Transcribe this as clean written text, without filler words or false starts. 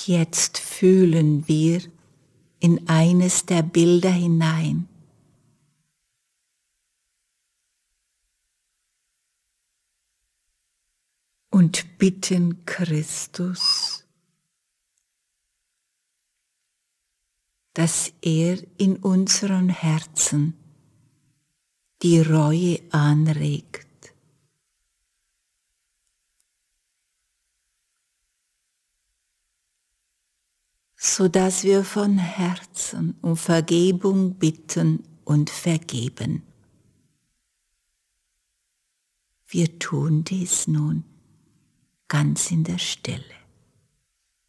Jetzt fühlen wir in eines der Bilder hinein. Und bitten Christus, dass er in unseren Herzen die Reue anregt. Sodass wir von Herzen um Vergebung bitten und vergeben. Wir tun dies nun ganz in der Stille.